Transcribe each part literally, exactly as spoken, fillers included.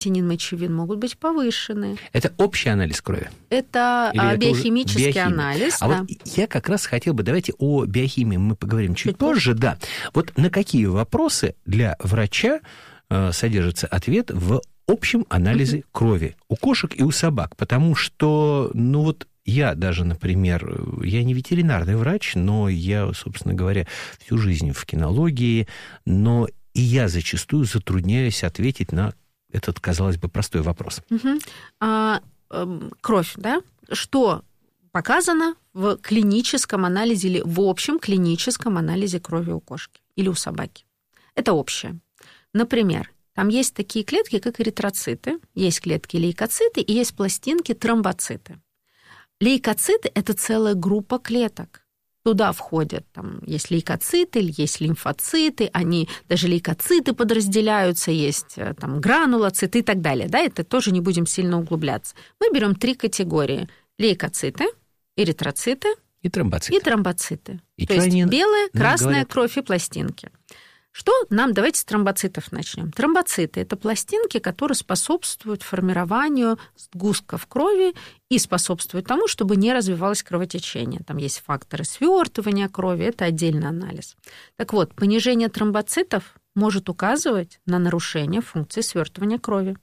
креатинин, мочевин могут быть повышены. Это общий анализ крови? Это Или биохимический это анализ. А да. вот я как раз хотел бы, давайте о биохимии мы поговорим чуть, чуть позже. позже. Да. Вот на какие вопросы для врача э, содержится ответ в общем анализе mm-hmm. крови у кошек и у собак? Потому что, ну вот, я даже, например, я не ветеринарный врач, но я, собственно говоря, всю жизнь в кинологии, но и я зачастую затрудняюсь ответить на этот, казалось бы, простой вопрос. Угу. А, э, кровь, да? Что показано в клиническом анализе или в общем клиническом анализе крови у кошки или у собаки? Это общее. Например, там есть такие клетки, как эритроциты, есть клетки лейкоциты и есть пластинки тромбоциты. Лейкоциты – это целая группа клеток. Туда входят, там, есть лейкоциты, есть лимфоциты, они, даже лейкоциты подразделяются, есть там, гранулоциты и так далее. Да, это тоже не будем сильно углубляться. Мы берем три категории. Лейкоциты, эритроциты и тромбоциты. И тромбоциты. И То есть белая, красная говорят? кровь и пластинки. Что нам, давайте с тромбоцитов начнем. Тромбоциты – это пластинки, которые способствуют формированию сгустков крови и способствуют тому, чтобы не развивалось кровотечение. Там есть факторы свертывания крови, это отдельный анализ. Так вот, понижение тромбоцитов может указывать на нарушение функции свертывания крови.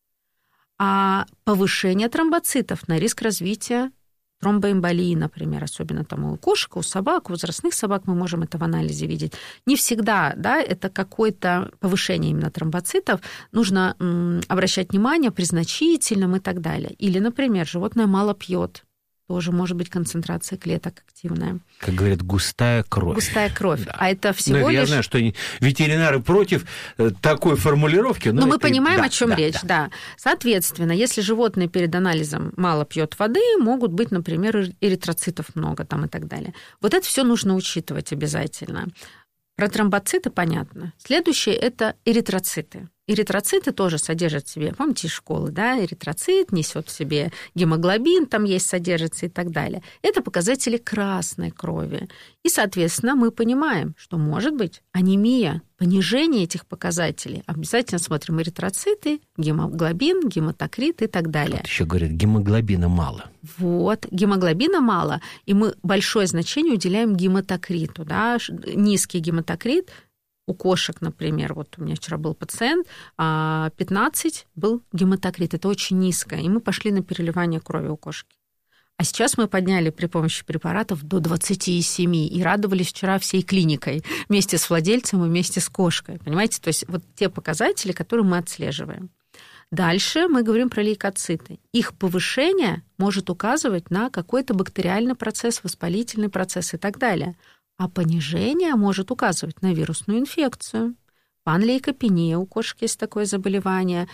А повышение тромбоцитов на риск развития тромбоэмболии, например, особенно там у кошек, у собак, у возрастных собак мы можем это в анализе видеть. Не всегда, да, это какое-то повышение именно тромбоцитов, нужно м, обращать внимание при значительном и так далее. Или, например, животное мало пьет, тоже может быть концентрация клеток активная. Как говорят, густая кровь. Густая кровь. Да. А это всего ну, лишь... Я знаю, что ветеринары против такой формулировки. Но, но мы это... понимаем, да, о чем да, речь. Да. Да. Соответственно, если животное перед анализом мало пьет воды, могут быть, например, эритроцитов много там, и так далее. Вот это все нужно учитывать обязательно. Про тромбоциты понятно. Следующее – это эритроциты. Эритроциты тоже содержат в себе, помните, из школы, да, эритроцит несет в себе гемоглобин, там есть, содержится и так далее. Это показатели красной крови. И, соответственно, мы понимаем, что может быть анемия, понижение этих показателей. Обязательно смотрим эритроциты, гемоглобин, гематокрит и так далее. Вот еще говорят, гемоглобина мало. Вот, гемоглобина мало, и мы большое значение уделяем гематокриту, да, низкий гематокрит. У кошек, например, вот у меня вчера был пациент, пятнадцать был гематокрит, это очень низко, и мы пошли на переливание крови у кошки. А сейчас мы подняли при помощи препаратов до двадцать семь и радовались вчера всей клиникой вместе с владельцем и вместе с кошкой, понимаете? То есть вот те показатели, которые мы отслеживаем. Дальше мы говорим про лейкоциты. Их повышение может указывать на какой-то бактериальный процесс, воспалительный процесс и так далее. А понижение может указывать на вирусную инфекцию. Панлейкопения, у кошек есть такое заболевание,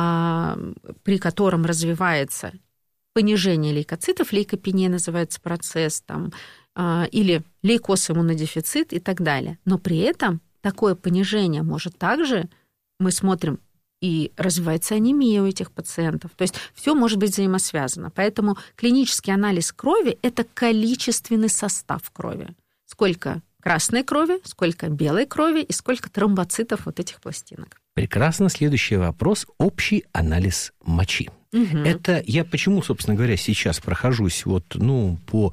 а, при котором развивается понижение лейкоцитов, лейкопения называется процесс, там, а, или лейкоз-иммунодефицит и так далее. Но при этом такое понижение может также, мы смотрим, и развивается анемия у этих пациентов. То есть все может быть взаимосвязано. Поэтому клинический анализ крови – это количественный состав крови. Сколько красной крови, сколько белой крови и сколько тромбоцитов вот этих пластинок. Прекрасно. Следующий вопрос – общий анализ мочи. Угу. Это я почему, собственно говоря, сейчас прохожусь вот, ну, по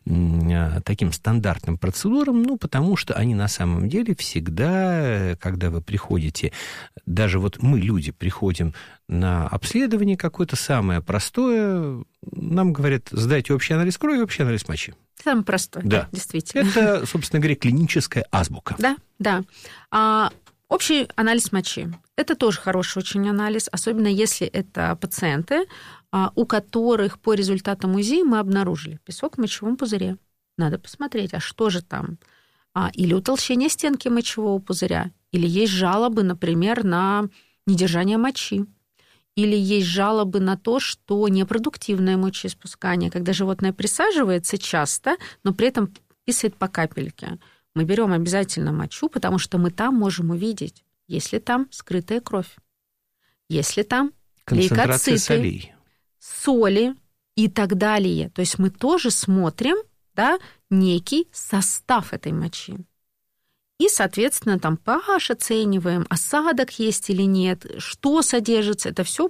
м, таким стандартным процедурам, ну, потому что они на самом деле всегда, когда вы приходите, даже вот мы, люди, приходим на обследование какое-то самое простое, нам говорят, сдайте общий анализ крови и общий анализ мочи. Самое простое, да. Действительно. Это, собственно говоря, клиническая азбука. Да, да. А, общий анализ мочи. Это тоже хороший очень анализ, особенно если это пациенты, у которых по результатам УЗИ мы обнаружили песок в мочевом пузыре. Надо посмотреть, а что же там? Или утолщение стенки мочевого пузыря, или есть жалобы, например, на недержание мочи, или есть жалобы на то, что непродуктивное мочеиспускание, когда животное присаживается часто, но при этом писает по капельке. Мы берем обязательно мочу, потому что мы там можем увидеть, есть ли там скрытая кровь, есть ли там лейкоциты, солей. соли и так далее. То есть мы тоже смотрим, да, некий состав этой мочи. И, соответственно, там pH оцениваем, осадок есть или нет, что содержится. Это все